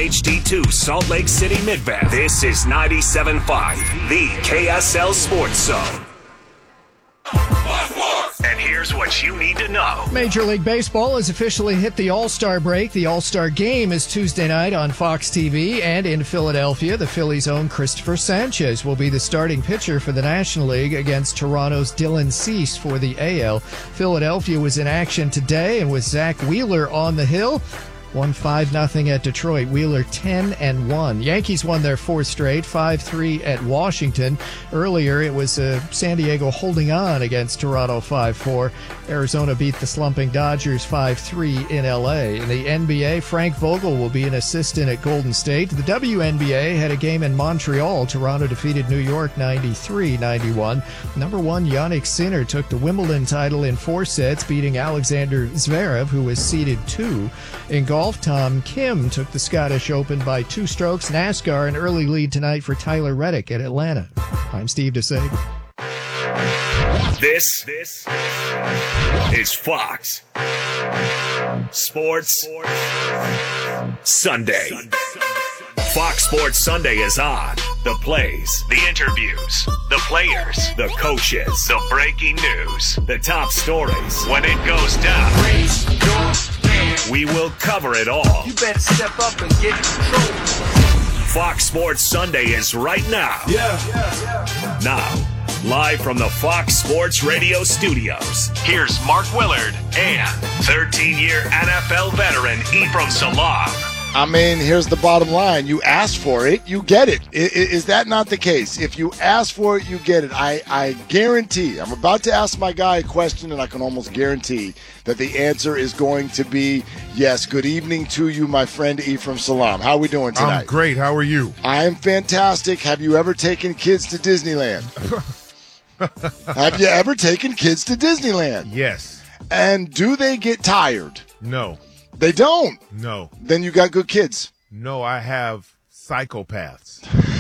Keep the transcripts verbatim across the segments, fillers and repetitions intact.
H D two Salt Lake City Midvale. This is ninety-seven point five, the K S L Sports Zone. And here's what you need to know. Major League Baseball has officially hit the All-Star break. The All-Star game is Tuesday night on Fox T V, and in Philadelphia, the Phillies' own Christopher Sanchez will be the starting pitcher for the National League against Toronto's Dylan Cease for the A L. Philadelphia was in action today, and with Zach Wheeler on the hill, won five nothing at Detroit. Wheeler ten and one. Yankees won their fourth straight, five three at Washington. Earlier, it was uh, San Diego holding on against Toronto five four. Arizona beat the slumping Dodgers five three in L A. In the N B A, Frank Vogel will be an assistant at Golden State. The W N B A had a game in Montreal. Toronto defeated New York ninety-three ninety-one. Number one, Yannick Sinner took the Wimbledon title in four sets, beating Alexander Zverev, who was seeded two. In golf, Tom Kim took the Scottish Open by two strokes. NASCAR, an early lead tonight for Tyler Reddick at Atlanta. I'm Steve DeSager. This, this is Fox Sports Sunday. Fox Sports Sunday is on. The plays, the interviews, the players, the coaches, the breaking news, the top stories. When it goes down, we will cover it all. You better step up and get control. Fox Sports Sunday is right now. Yeah. yeah, yeah. Now, live from the Fox Sports Radio studios, here's Mark Willard and thirteen-year N F L veteran Ephraim Salaam. I mean, here's the bottom line. You ask for it, you get it. I, is that not the case? If you ask for it, you get it. I, I guarantee. I'm about to ask my guy a question, and I can almost guarantee that the answer is going to be yes. Good evening to you, my friend Ephraim Salaam. How are we doing tonight? I'm great. How are you? I'm fantastic. Have you ever taken kids to Disneyland? Have you ever taken kids to Disneyland? Yes. And do they get tired? No. They don't. No. Then you got good kids. No, I have psychopaths.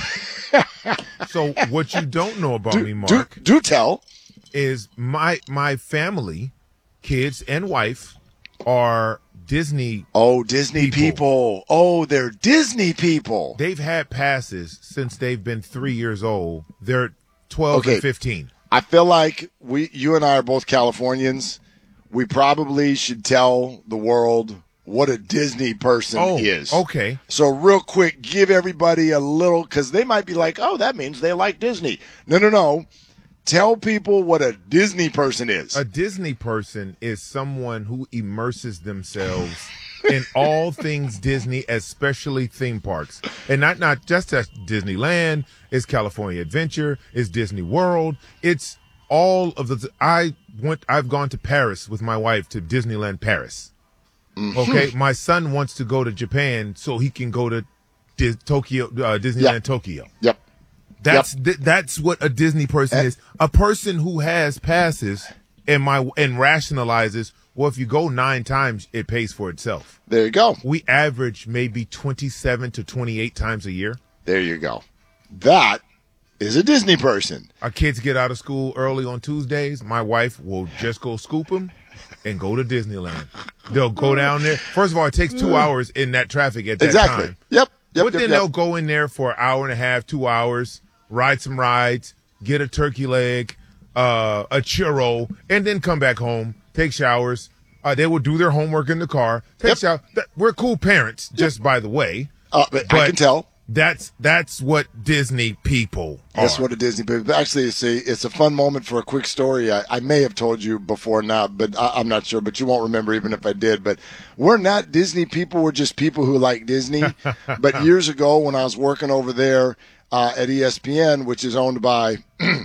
So what you don't know about do, me, Mark, do, do tell, is my my family, kids and wife, are Disney. Oh, Disney people. people. Oh, they're Disney people. They've had passes since they've been three years old. They're twelve okay. and fifteen. I feel like we, you and I are both Californians. We probably should tell the world what a Disney person oh, is. Okay. So real quick, give everybody a little, because they might be like, oh, that means they like Disney. No, no, no. Tell people what a Disney person is. A Disney person is someone who immerses themselves in all things Disney, especially theme parks. And not, not just at Disneyland, it's California Adventure, it's Disney World, it's all of the I went I've gone to Paris with my wife to Disneyland Paris. Mm-hmm. Okay, my son wants to go to Japan so he can go to Dis- Tokyo uh, Disneyland yep. Tokyo. Yep. That's yep. th- that's what a Disney person that- is. A person who has passes and my and rationalizes, well, if you go nine times it pays for itself. There you go. We average maybe twenty-seven to twenty-eight times a year. There you go. That is a Disney person. Our kids get out of school early on Tuesdays. My wife will just go scoop them and go to Disneyland. They'll go down there. First of all, it takes two hours in that traffic at that exactly. time. Yep. yep but then yep, they'll yep. go in there for an hour and a half, two hours, ride some rides, get a turkey leg, uh, a churro, and then come back home, take showers. Uh, they will do their homework in the car. Take yep. shower. We're cool parents, just yep. by the way. Uh, but, but I can tell. That's that's what Disney people are. That's what a Disney people. Actually, it's a it's a fun moment for a quick story. I, I may have told you before now, but I, I'm not sure. But you won't remember even if I did. But we're not Disney people. We're just people who like Disney. But years ago, when I was working over there uh, at E S P N, which is owned by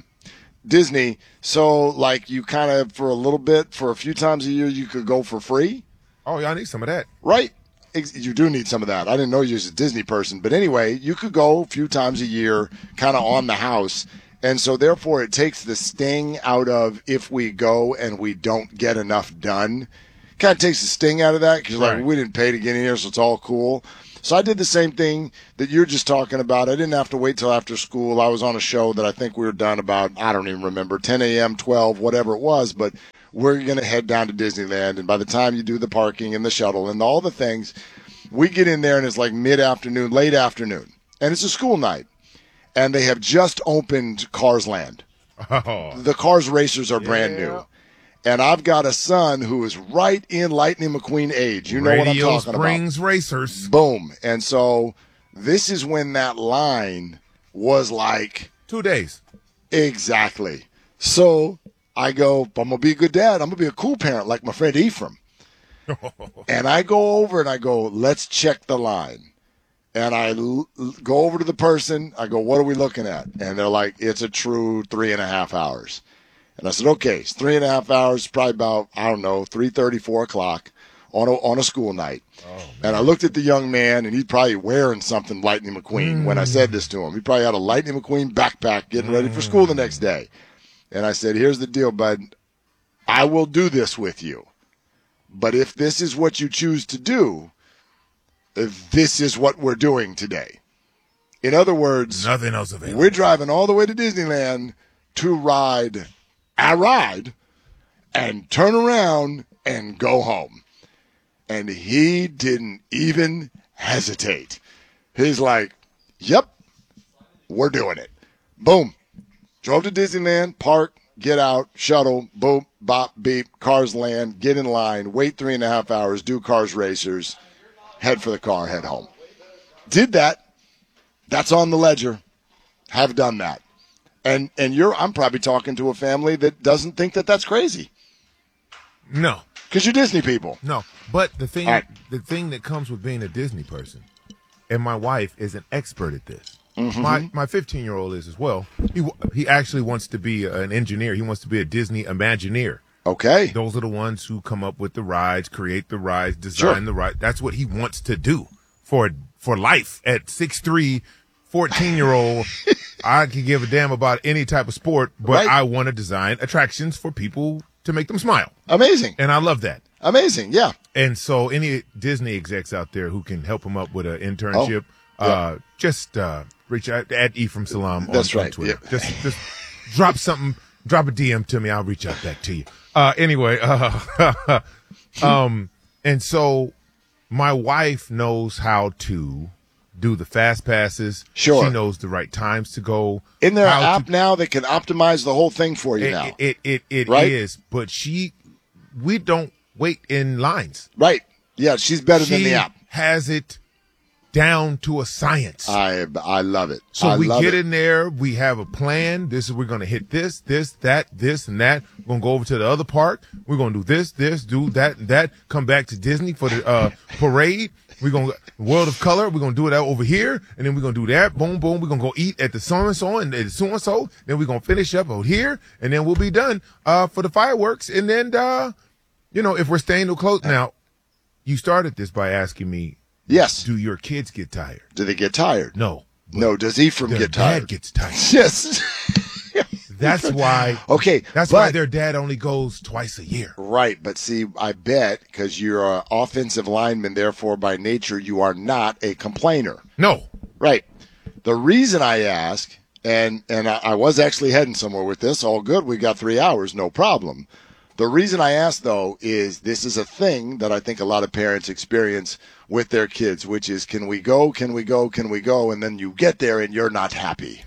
Disney, so like you kind of for a little bit, for a few times a year, you could go for free. Oh, y'all need some of that, right? You do need some of that. I didn't know you was a Disney person. But anyway, you could go a few times a year kind of on the house. And so, therefore, it takes the sting out of if we go and we don't get enough done. Kind of takes the sting out of that because, right. like, we didn't pay to get in here, so it's all cool. So I did the same thing that you're just talking about. I didn't have to wait till after school. I was on a show that I think we were done about, I don't even remember, ten a.m., twelve, whatever it was. But we're going to head down to Disneyland. And by the time you do the parking and the shuttle and all the things, We get in there, and it's like mid-afternoon, late afternoon, and it's a school night, and they have just opened Cars Land. Oh. The Cars Racers are brand Yeah. new. And I've got a son who is right in Lightning McQueen age. You know Radio what I'm talking Springs about. Racers. Boom. And so this is when that line was like, Two days. exactly. So I go, I'm going to be a good dad. I'm going to be a cool parent like my friend Ephraim. And I go over and I go, let's check the line. And I l- go over to the person. I go, what are we looking at? And they're like, it's a true three and a half hours. And I said, okay, it's three and a half hours, probably about, I don't know, three thirty, four o'clock on a, on a school night. Oh, and I looked at the young man, and he's probably wearing something Lightning McQueen mm. when I said this to him. He probably had a Lightning McQueen backpack getting mm. ready for school the next day. And I said, here's the deal, bud. I will do this with you. But if this is what you choose to do, this is what we're doing today. In other words, nothing else available. We're driving all the way to Disneyland to ride a ride and turn around and go home. And he didn't even hesitate. He's like, yep, we're doing it. Boom. Drove to Disneyland, park, get out, shuttle, boom, bop, beep, Cars Land, get in line, wait three and a half hours, do Cars Racers, head for the car, head home. Did that. That's on the ledger. Have done that. And and you're I'm probably talking to a family that doesn't think that that's crazy. No. Because you're Disney people. No. But the thing right. the thing that comes with being a Disney person, and my wife is an expert at this. Mm-hmm. My my fifteen-year-old is as well. He he actually wants to be an engineer. He wants to be a Disney Imagineer. Okay. Those are the ones who come up with the rides, create the rides, design sure. the ride. That's what he wants to do for for life at six three, fourteen-year-old. I can give a damn about any type of sport, but right. I want to design attractions for people to make them smile. Amazing. And I love that. Amazing, yeah. And so any Disney execs out there who can help him up with an internship, oh, yeah. uh, just uh, reach out at Ephraim Salam on, That's right. on Twitter. Yeah. Just, just drop something, drop a D M to me. I'll reach out back to you. Uh, anyway, uh, um, and so my wife knows how to do the fast passes. Sure. She knows the right times to go. In their how app to, now, they can optimize the whole thing for you it, now. It it, it, it right? is, but she, we don't wait in lines. Right. Yeah, she's better she than the app. Has it down to a science. I I love it. So I we love get it. in there. We have a plan. This is we're going to hit this, this, that, this, and that. We're going to go over to the other park. We're going to do this, this, do that, and that. Come back to Disney for the uh, parade. We're going to World of Color. We're going to do it out over here, and then we're going to do that. Boom, boom. We're going to go eat at the so and so and the so and so. Then we're going to finish up out here, and then we'll be done uh, for the fireworks. And then, uh, you know, if we're staying too close now, you started this by asking me. Yes. Do your kids get tired? Do they get tired? No. No. Does Ephraim Their get dad tired? gets tired. Yes. That's why. Okay. That's but, why their dad only goes twice a year. Right. But see, I bet because you're an offensive lineman, therefore by nature you are not a complainer. No. Right. The reason I ask, and and I, I was actually heading somewhere with this. All good. We got three hours. No problem. The reason I ask, though, is this is a thing that I think a lot of parents experience with their kids, which is, can we go, can we go, can we go? And then you get there and you're not happy.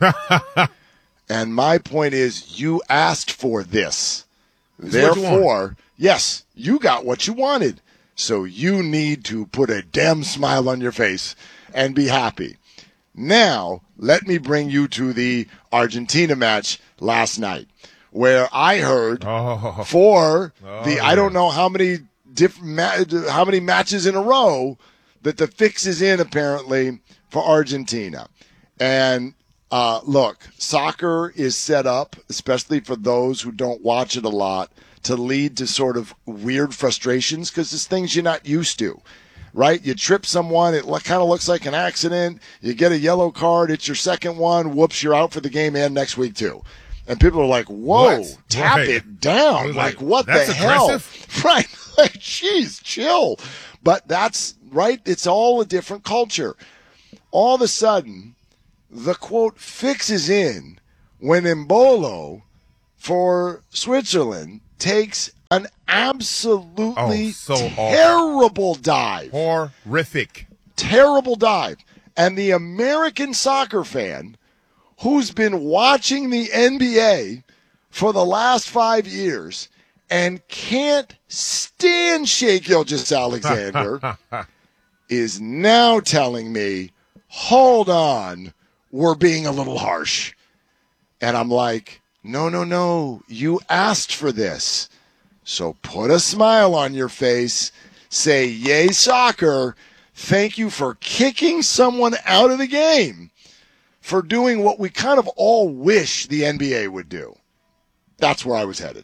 And my point is, you asked for this. It's what you Therefore, yes, you got what you wanted. So you need to put a damn smile on your face and be happy. Now, let me bring you to the Argentina match last night, where I heard Oh. for Oh, the yeah. I don't know how many different ma- how many matches in a row that the fix is in apparently for Argentina. And uh, look, soccer is set up, especially for those who don't watch it a lot, to lead to sort of weird frustrations because it's things you're not used to. Right? You trip someone, it kind of looks like an accident. You get a yellow card, it's your second one. Whoops, you're out for the game and next week too. And people are like, whoa, What? tap Right. it I down. was Like, like, what the that's hell? aggressive. Right. Like, geez, chill. But that's right. It's all a different culture. All of a sudden, the quote fixes in when Embolo for Switzerland takes an absolutely Oh, so awful. terrible dive. Horrific. terrible dive. And the American soccer fan who's been watching the N B A for the last five years and can't stand Shai Gilgeous-Alexander is now telling me, hold on, we're being a little harsh. And I'm like, no, no, no, you asked for this. So put a smile on your face, say, yay, soccer. Thank you for kicking someone out of the game for doing what we kind of all wish the N B A would do. That's where I was headed.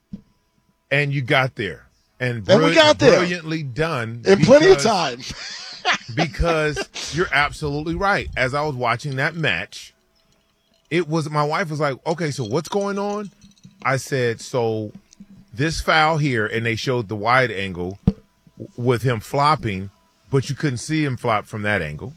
And you got there. And, and we got there. Brilliantly done. In because, plenty of time. Because you're absolutely right. As I was watching that match, it was my wife was like, okay, so what's going on? I said, so this foul here, and they showed the wide angle with him flopping, but you couldn't see him flop from that angle.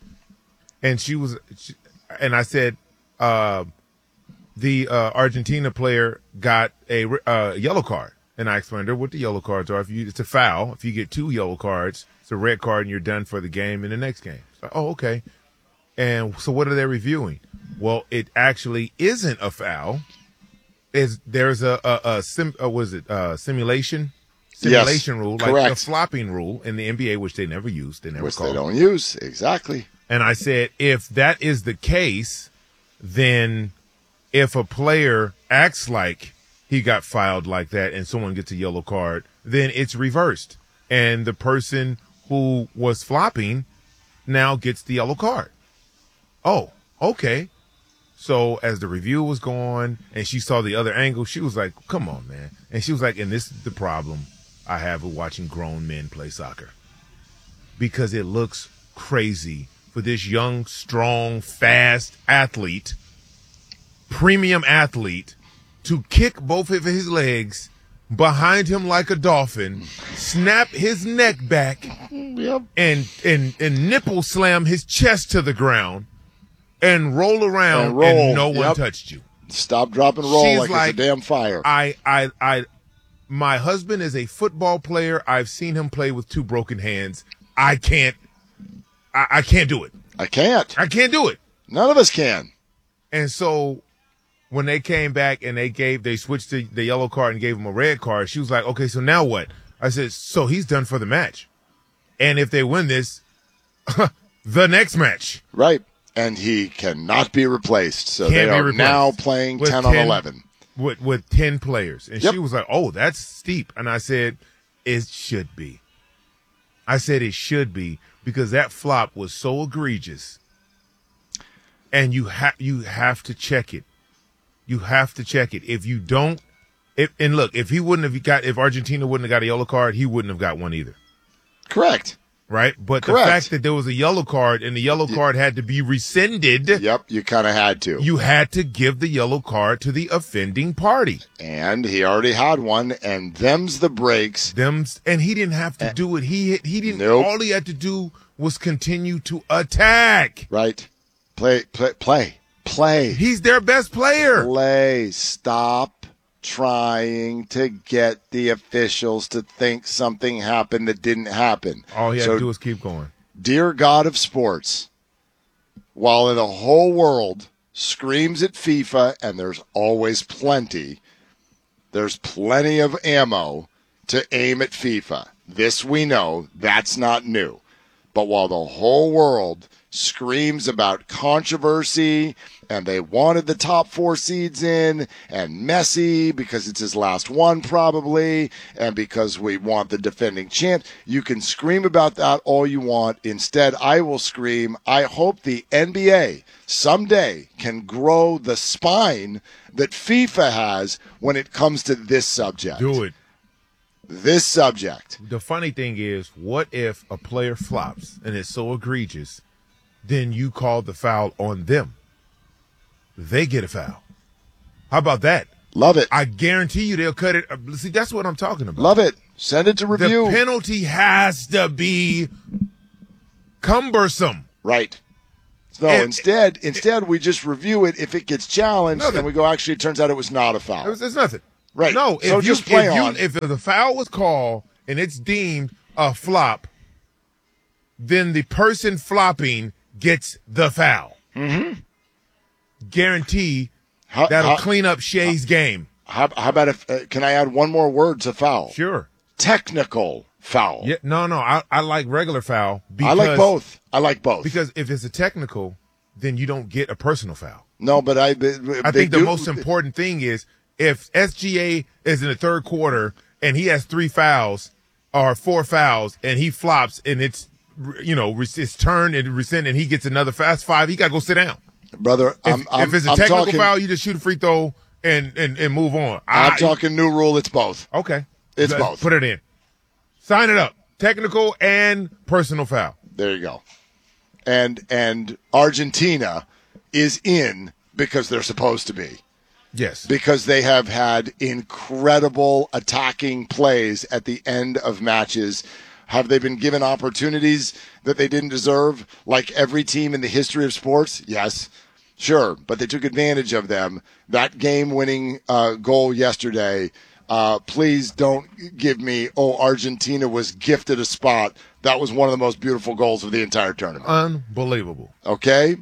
And she was, she, and I said, uh, the uh, Argentina player got a uh, yellow card. And I explained to her what the yellow cards are. If you, it's a foul. If you get two yellow cards, it's a red card and you're done for the game in the next game. So, oh, okay. And so what are they reviewing? Well, it actually isn't a foul. Is there's a, a, a sim, uh, was it uh simulation? Simulation yes, rule, correct. Like the flopping rule in the N B A, which they never used. They never Which called. they don't use. Exactly. And I said, if that is the case, then if a player acts like he got fouled like that and someone gets a yellow card, then it's reversed. And the person who was flopping now gets the yellow card. Oh, okay. So as the review was going and she saw the other angle, she was like, come on, man. And she was like, and this is the problem I have with watching grown men play soccer. Because it looks crazy for this young, strong, fast athlete, premium athlete, to kick both of his legs behind him like a dolphin, snap his neck back, Yep. and and and nipple slam his chest to the ground, and roll around, And roll, and no one yep. touched you. Stop, drop, and roll She's like, like, it's a damn fire. I, I, I, my husband is a football player. I've seen him play with two broken hands. I can't, I, I can't do it. I can't. I can't do it. None of us can. And so when they came back and they gave, they switched the, the yellow card and gave him a red card, she was like, okay, so now what? I said, so he's done for the match. And if they win this, the next match. Right. And he cannot be replaced. So Can't they be are replaced. now playing With ten on ten eleven. With, with ten players. And Yep. she was like, oh, that's steep. And I said, it should be. I said it should be because that flop was so egregious. And you have you have to check it. You have to check it. If you don't, if, and look, if he wouldn't have got, if Argentina wouldn't have got a yellow card, he wouldn't have got one either. Correct. Right? But Correct. the fact that there was a yellow card and the yellow card had to be rescinded, Yep, you kind of had to. you had to give the yellow card to the offending party. And he already had one, and them's the breaks. Them, and he didn't have to do it. He he didn't. Nope. All he had to do was continue to attack. Right. Play, play, play, play. He's their best player. Play. Stop trying to get the officials to think something happened that didn't happen. All he had So, to do was keep going. dear God of sports, while the whole world screams at FIFA, and there's always plenty, there's plenty of ammo to aim at FIFA. This we know. That's not new. But while the whole world screams about controversy and they wanted the top four seeds in and Messi because it's his last one probably and because we want the defending champ, you can scream about that all you want. Instead, I will scream, I hope the N B A someday can grow the spine that FIFA has when it comes to this subject. Do it. This subject. The funny thing is, what if a player flops and it's so egregious, then you call the foul on them? They get a foul. How about that? Love it. I guarantee you they'll cut it. See, that's what I'm talking about. Love it. Send it to review. The penalty has to be cumbersome. Right. No, And- instead, instead we just review it. If it gets challenged, Nothing. then we go, actually, it turns out it was not a foul. There's, there's nothing. Right. No, if So you, just play if you, on. If the foul was called and it's deemed a flop, then the person flopping gets the foul. Mm-hmm. Guarantee How, that'll how, clean up Shea's game. How, how about if, uh, can I add one more word to foul? Sure. Technical foul. Yeah, no, no, I, I like regular foul. Because, I like both. I like both. Because if it's a technical, then you don't get a personal foul. No, but I. They, they I think the do, most important thing is if S G A is in the third quarter and he has three fouls or four fouls and he flops and it's, you know, it's turned and rescind and he gets another fast five, he got to go sit down. Brother, If, I'm, I'm, if it's a I'm technical talking, foul, you just shoot a free throw and, and, and move on. I'm I, talking new rule. It's both. Okay. It's Let's both. Put it in. Sign it up. Technical and personal foul. There you go. And and Argentina is in because they're supposed to be. Yes. Because they have had incredible attacking plays at the end of matches. Have they been given opportunities that they didn't deserve, like every team in the history of sports? Yes. Sure, but they took advantage of them. That game-winning uh, goal yesterday, uh, please don't give me, oh, Argentina was gifted a spot. That was one of the most beautiful goals of the entire tournament. Unbelievable. Okay?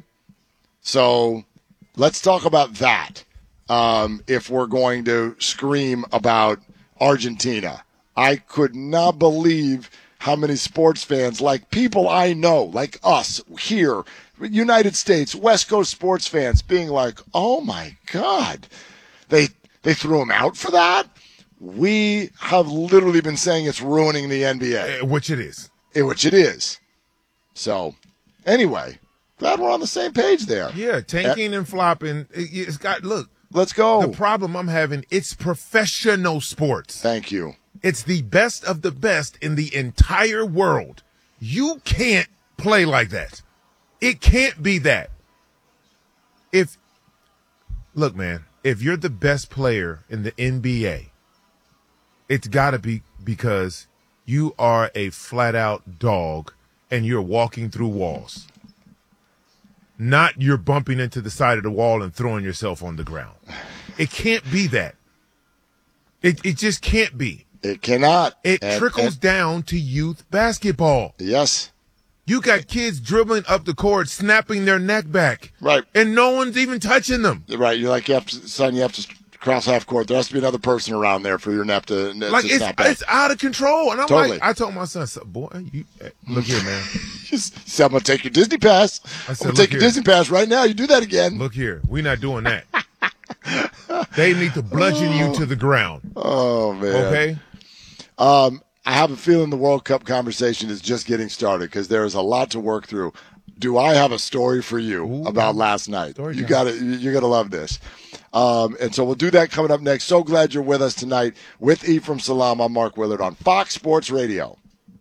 So let's talk about that um, if we're going to scream about Argentina. I could not believe how many sports fans, like people I know, like us here, United States, West Coast sports fans, being like, oh, my God, they they threw him out for that? We have literally been saying it's ruining the N B A. Uh, Which it is. In which it is. So, anyway, glad we're on the same page there. Yeah, tanking and flopping. It, it's got, look. Let's go. The problem I'm having, it's professional sports. Thank you. It's the best of the best in the entire world. You can't play like that. It can't be that. If, look, man, if you're the best player in the N B A, it's got to be because you are a flat-out dog and you're walking through walls. Not you're bumping into the side of the wall and throwing yourself on the ground. It can't be that. It it just can't be. It cannot. It And- trickles and- down to youth basketball. Yes. You got kids dribbling up the court, snapping their neck back. Right. And no one's even touching them. Right. You're like, you have to, son, you have to cross half court. There has to be another person around there for your nap to, Like, to it's snap back. it's out of control. And I'm Totally. like, I told my son, son, boy, you, eh, look here, man. He said, I'm going to take your Disney pass. I I'm said, going look to take your here. Disney pass right now. You do that again. Look here. We're not doing that. They need to bludgeon you to the ground. Oh, man. Okay? Um, I have a feeling the World Cup conversation is just getting started because there is a lot to work through. Do I have a story for you Ooh, about last night? story You time. got it. You're gonna love this. Um, and so we'll do that coming up next. So glad you're with us tonight with Ephraim Salam. I'm Mark Willard on Fox Sports Radio.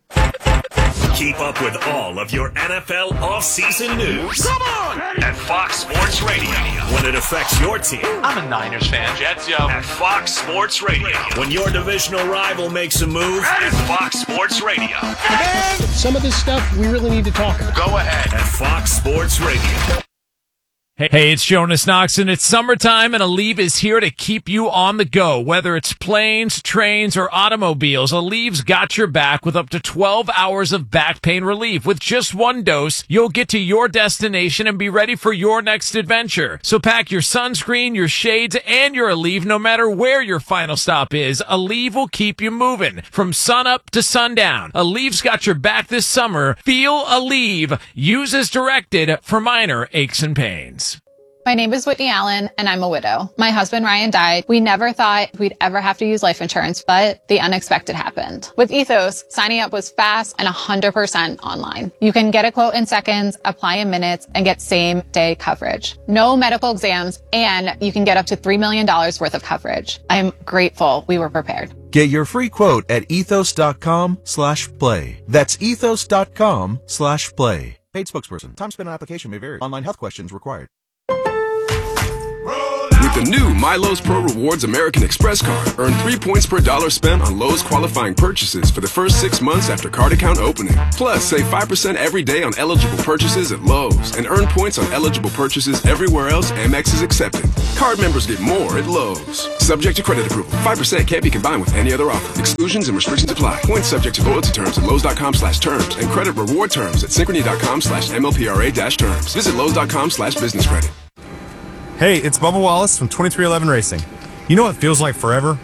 Keep up with all of your N F L offseason news. Come on! At Fox Sports Radio. When it affects your team. I'm a Niners fan. Jets, yo. At Fox Sports Radio. When your divisional rival makes a move. At Fox Sports Radio. Some of this stuff we really need to talk about. Go ahead. At Fox Sports Radio. Hey, hey, it's Jonas Knox, and it's summertime, and Aleve is here to keep you on the go. Whether it's planes, trains, or automobiles, Aleve's got your back with up to twelve hours of back pain relief. With just one dose, you'll get to your destination and be ready for your next adventure. So pack your sunscreen, your shades, and your Aleve no matter where your final stop is. Aleve will keep you moving from sunup to sundown. Aleve's got your back this summer. Feel Aleve. Use as directed for minor aches and pains. My name is Whitney Allen, and I'm a widow. My husband, Ryan, died. We never thought we'd ever have to use life insurance, but the unexpected happened. With Ethos, signing up was fast and one hundred percent online. You can get a quote in seconds, apply in minutes, and get same-day coverage. No medical exams, and you can get up to three million dollars worth of coverage. I'm grateful we were prepared. Get your free quote at ethos.com slash play. That's ethos.com slash play. Paid spokesperson. Time spent on application may vary. Online health questions required. With With the new MyLowe's Pro Rewards American Express card, earn three points per dollar spent on Lowe's qualifying purchases for the first six months after card account opening. Plus, save five percent every day on eligible purchases at Lowe's and earn points on eligible purchases everywhere else Amex is accepted. Card members get more at Lowe's. Subject to credit approval. five percent can't be combined with any other offer. Exclusions and restrictions apply. Points subject to loyalty terms at Lowe's.com slash terms and credit reward terms at Synchrony.com slash MLPRA dash terms. Visit Lowe's.com slash business credit. Hey, it's Bubba Wallace from twenty-three eleven Racing. You know what feels like forever?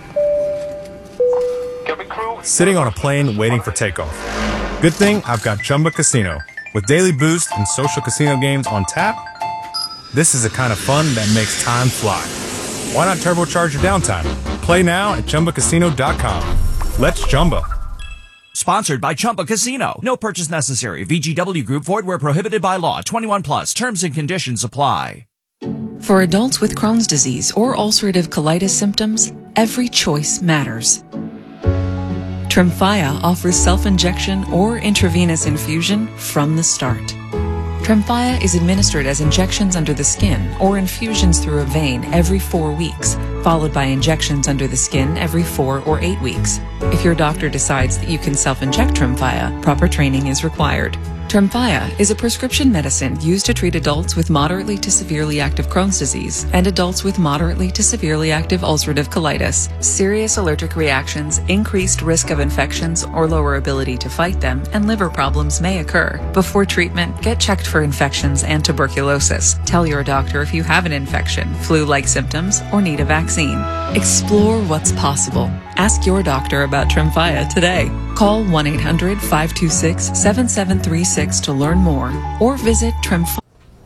Sitting on a plane waiting for takeoff. Good thing I've got Chumba Casino. With daily boost and social casino games on tap, this is the kind of fun that makes time fly. Why not turbocharge your downtime? Play now at Chumba Casino dot com. Let's Chumba. Sponsored by Chumba Casino. No purchase necessary. V G W Group. Void where prohibited by law. twenty-one plus. Terms and conditions apply. For adults with Crohn's disease or ulcerative colitis symptoms, every choice matters. Tremfya offers self-injection or intravenous infusion from the start. Tremfya is administered as injections under the skin or infusions through a vein every four weeks, followed by injections under the skin every four or eight weeks. If your doctor decides that you can self-inject Tremfya, proper training is required. Tremfya is a prescription medicine used to treat adults with moderately to severely active Crohn's disease and adults with moderately to severely active ulcerative colitis. Serious allergic reactions, increased risk of infections or lower ability to fight them, and liver problems may occur. Before treatment, get checked for infections and tuberculosis. Tell your doctor if you have an infection, flu-like symptoms, or need a vaccine. Explore what's possible. Ask your doctor about Tremfya today. Call one eight hundred five two six seven seven three six to learn more or visit Tremfya.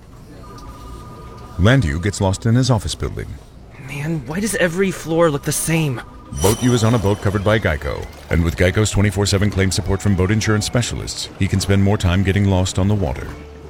Landu gets lost in his office building. Man, why does every floor look the same? Boat U is on a boat covered by Geico. And with Geico's twenty-four seven claim support from boat insurance specialists, he can spend more time getting lost on the water.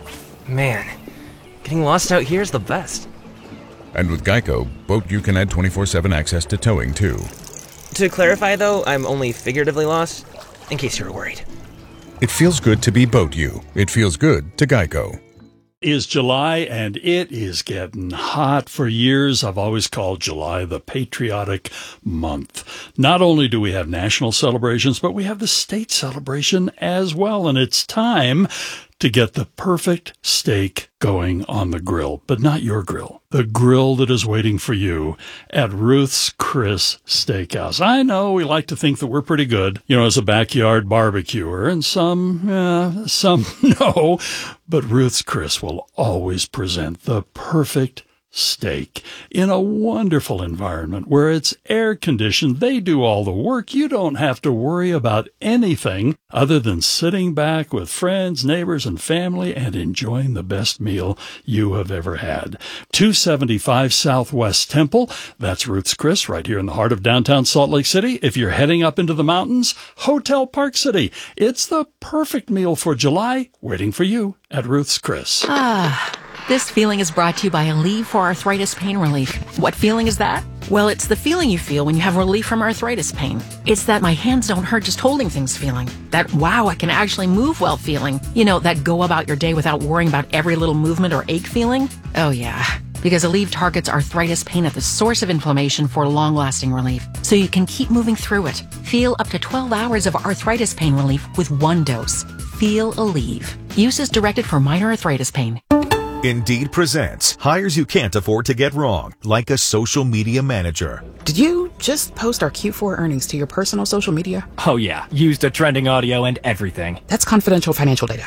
Man, getting lost out here is the best. And with Geico, Boat U can add twenty-four seven access to towing, too. To clarify, though, I'm only figuratively lost, in case you were worried. It feels good to be Boat U. It feels good to Geico. Is July, and it is getting hot. For years, I've always called July the patriotic month. Not only do we have national celebrations, but we have the state celebration as well, and it's time to get the perfect steak going on the grill, but not your grill. The grill that is waiting for you at Ruth's Chris Steakhouse. I know we like to think that we're pretty good, you know, as a backyard barbecuer, and some, uh, some no, but Ruth's Chris will always present the perfect steak in a wonderful environment where it's air conditioned. They do all the work. You don't have to worry about anything other than sitting back with friends, neighbors, and family and enjoying the best meal you have ever had. two seventy-five Southwest Temple. That's Ruth's Chris right here in the heart of downtown Salt Lake City. If you're heading up into the mountains, Hotel Park City. It's the perfect meal for July waiting for you at Ruth's Chris. Ah. This feeling is brought to you by Aleve for Arthritis Pain Relief. What feeling is that? Well, it's the feeling you feel when you have relief from arthritis pain. It's that my hands don't hurt just holding things feeling. That, wow, I can actually move well feeling. You know, that go about your day without worrying about every little movement or ache feeling. Oh, yeah. Because Aleve targets arthritis pain at the source of inflammation for long-lasting relief, so you can keep moving through it. Feel up to twelve hours of arthritis pain relief with one dose. Feel Aleve. Use is directed for minor arthritis pain. Indeed presents hires you can't afford to get wrong, like a social media manager. Did you just post our Q four earnings to your personal social media? Oh yeah, used a trending audio and everything. That's confidential financial data.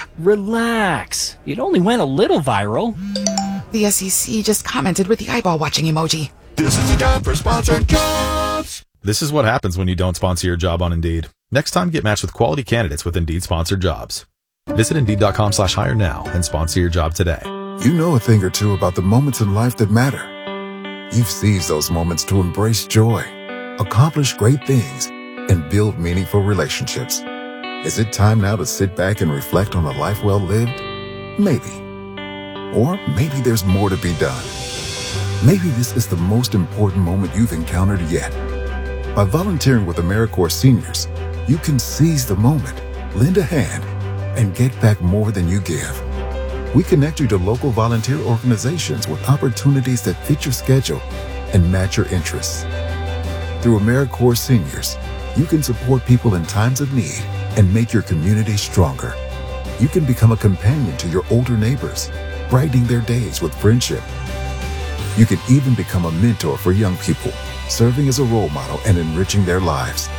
Relax. It only went a little viral. The S E C just commented with the eyeball watching emoji. This is the time for sponsored jobs. This is what happens when you don't sponsor your job on Indeed. Next time, get matched with quality candidates with Indeed sponsored jobs. Visit Indeed.com slash hire now and sponsor your job today. You know a thing or two about the moments in life that matter. You've seized those moments to embrace joy, accomplish great things, and build meaningful relationships. Is it time now to sit back and reflect on a life well lived? Maybe. Or maybe there's more to be done. Maybe this is the most important moment you've encountered yet. By volunteering with AmeriCorps Seniors, you can seize the moment, lend a hand, and get back more than you give. We connect you to local volunteer organizations with opportunities that fit your schedule and match your interests. Through AmeriCorps Seniors, you can support people in times of need and make your community stronger. You can become a companion to your older neighbors, brightening their days with friendship. You can even become a mentor for young people, serving as a role model and enriching their lives.